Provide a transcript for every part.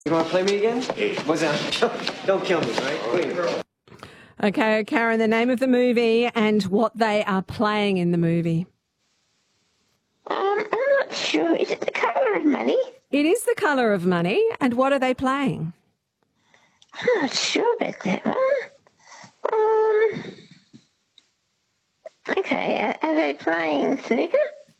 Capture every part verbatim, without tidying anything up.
You want to play me again? What's that? Don't kill me, right? Please. Okay, Karen, the name of the movie and what they are playing in the movie. Um, I'm not sure. Is it The Colour of Money? It is The Colour of Money. And what are they playing? I'm not sure about that one. Um, okay, are, are they playing snooker?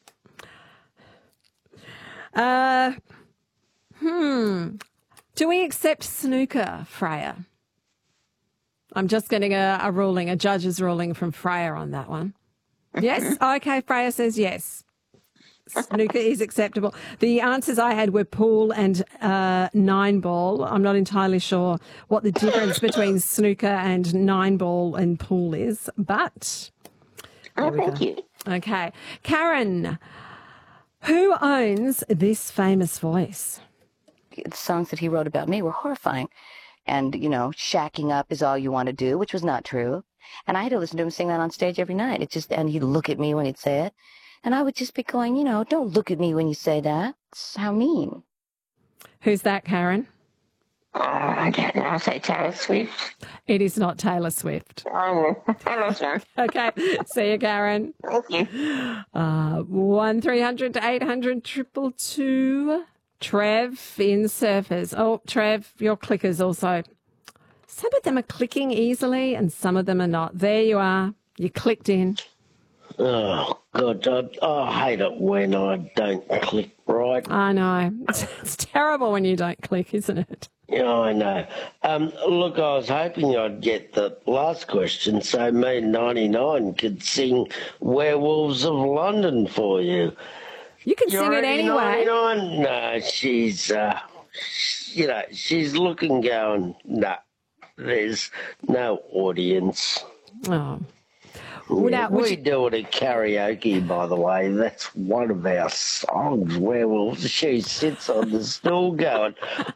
Uh, hmm. Do we accept snooker, Freya? I'm just getting a, a ruling, a judge's ruling from Freya on that one. Yes? Okay, Freya says yes. Snooker is acceptable. The answers I had were pool and uh, nine ball. I'm not entirely sure what the difference between snooker and nine ball and pool is, but... Oh, thank you. Okay. Karen, who owns this famous voice? The songs that he wrote about me were horrifying. And, you know, shacking up is all you want to do, which was not true. And I had to listen to him sing that on stage every night. It just, and he'd look at me when he'd say it. And I would just be going, you know, don't look at me when you say that. It's how mean. Who's that, Karen? Oh, I don't know. I'll say Taylor Swift. It is not Taylor Swift. Oh, Taylor Swift. Okay. See you, Karen. Thank you. Uh, one three hundred to eight hundred triple two. Trev in Surfers. Oh, Trev, your clickers also. Some of them are clicking easily and some of them are not. There you are. You clicked in. Oh, God, I, I hate it when I don't click right. I know. It's, it's terrible when you don't click, isn't it? Yeah, I know. Um, look, I was hoping I'd get the last question so me ninety-nine could sing Werewolves of London for you. You can You're sing it anyway. ninety-nine? No, she's, uh, you know, she's looking going, no, there's no audience. Oh. Yeah, now, we you... do it at karaoke, by the way. That's one of our songs. Werewolves. She sits on the stool going,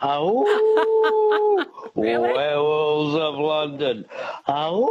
oh, Really? Werewolves of London. Oh,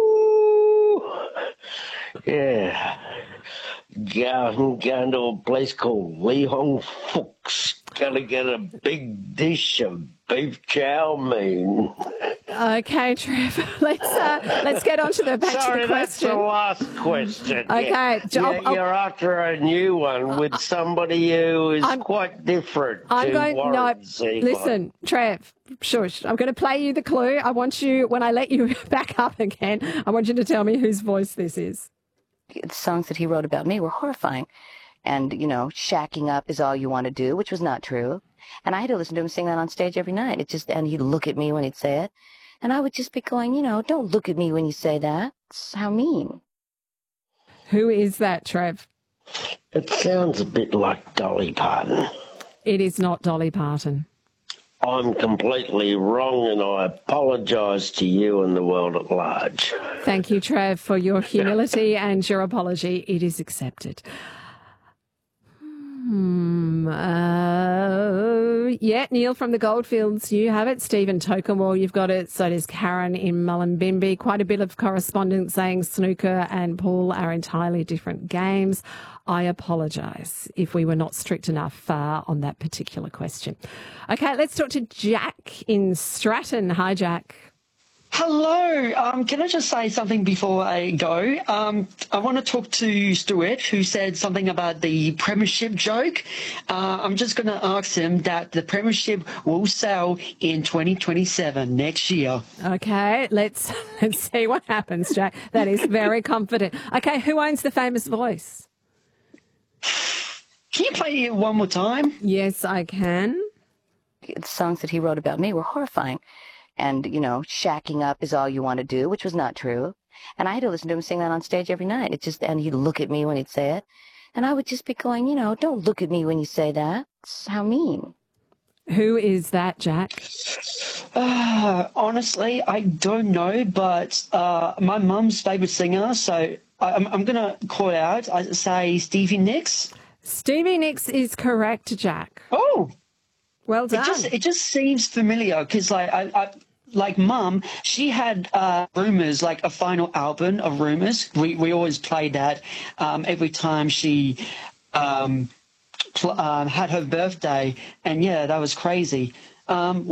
yeah. Going, going to a place called Lee Hong Fook's. Gonna get a big dish of beef chow mein. Okay, Trev. Let's uh, let's get on to the back Sorry, to the that's the question. last question. Okay, Yeah. I'll- You're, I'll- you're after a new one with somebody who is I'm- quite different I'm to going. Warren No, Zevon. listen, Trev. Shush. I'm going to play you the clue. I want you, when I let you back up again, I want you to tell me whose voice this is. The songs that he wrote about me were horrifying. And, you know, shacking up is all you want to do, which was not true. And I had to listen to him sing that on stage every night. It just, and he'd look at me when he'd say it. And I would just be going, you know, don't look at me when you say that. It's how mean. Who is that, Trev? It sounds a bit like Dolly Parton. It is not Dolly Parton. I'm completely wrong and I apologise to you and the world at large. Thank you, Trev, for your humility and your apology. It is accepted. Hmm. Uh, yeah, Neil from the Goldfields, you have it. Stephen Tokenwall, you've got it. So does Karen in Mullumbimby. Quite a bit of correspondence saying snooker and pool are entirely different games. I apologise if we were not strict enough uh, on that particular question. Okay, let's talk to Jack in Stratton. Hi, Jack. Hello. Um, can I just say something before I go? Um, I want to talk to Stuart, who said something about the premiership joke. Uh, I'm just going to ask him that the premiership will sell in twenty twenty-seven, next year. Okay, let's let's see what happens, Jack. That is very confident. Okay, who owns the famous voice? Can you play it one more time? Yes, I can. The songs that he wrote about me were horrifying. And, you know, shacking up is all you want to do, which was not true. And I had to listen to him sing that on stage every night. It just, and he'd look at me when he'd say it. And I would just be going, you know, don't look at me when you say that. It's how mean. Who is that, Jack? Uh, honestly, I don't know, but uh, my mum's favourite singer, so I, I'm, I'm going to call out. I say Stevie Nicks. Stevie Nicks is correct, Jack. Oh, well done. It just it just seems familiar because like I, I like Mum, she had uh, Rumours, like a final album of Rumours. We we always played that um, every time she um, pl- um, had her birthday, and yeah, that was crazy. Um,